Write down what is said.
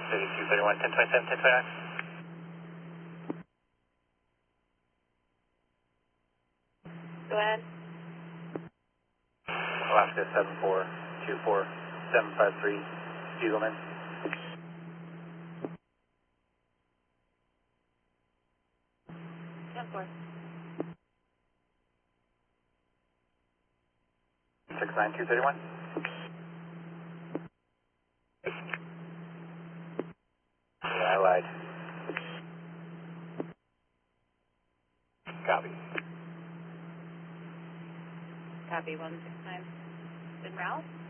3231, 1027, 1029. Go ahead. Alaska 7424753, Spiegelman. Ten four. 69231. Yeah, I lied. Copy. Copy 169. En route?